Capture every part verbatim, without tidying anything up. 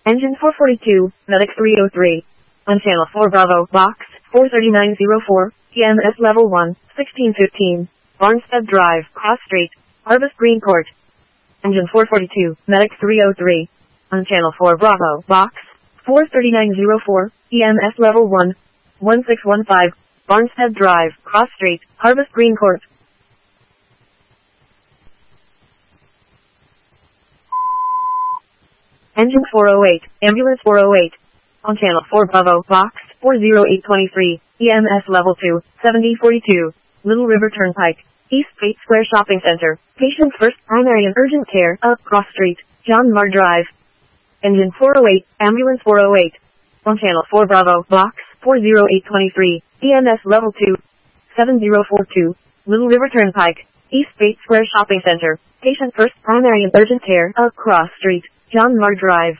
Engine four forty-two, Medic three oh three. On Channel four Bravo, Box four thirty-nine oh four, E M S Level one, sixteen fifteen. Barnstead Drive, Cross Street, Harvest Green Court. Engine four forty-two, Medic three oh three. On Channel four Bravo, Box four thirty-nine oh four, E M S Level one, one six one five. Barnstead Drive, Cross Street, Harvest Green Court. Engine four oh eight, Ambulance four oh eight. On Channel four Bravo, Box four oh eight two three, E M S Level two, seventy forty-two. Little River Turnpike, East State Square Shopping Center. Patient First Primary and Urgent Care, up Cross Street, John Marr Drive. Engine four oh eight, Ambulance four oh eight. On Channel four Bravo, Box four oh eight two three, E M S Level two, seventy forty-two. Little River Turnpike, East State Square Shopping Center. Patient First Primary and Urgent Care, up Cross Street, John Marr Drive.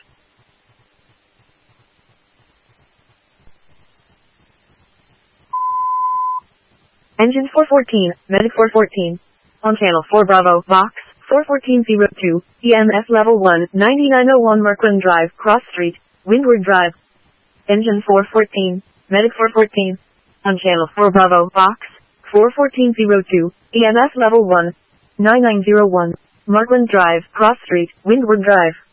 Engine four fourteen, Medic four fourteen. On Channel four Bravo, Box four fourteen oh two, E M S Level one, ninety-nine oh one Marquand Drive, Cross Street, Windward Drive. Engine four fourteen, Medic four fourteen. On Channel four Bravo, Box four fourteen oh two, E M S Level one, ninety-nine oh one, Marquand Drive, Cross Street, Windward Drive.